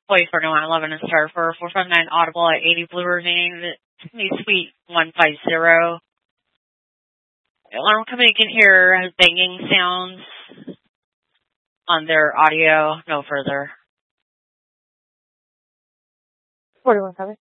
Boy 4111 and star for 459 Audible at 80 Blue Ravine, Suite 150. Alarm company can hear banging sounds on their audio, no further. 41 coming.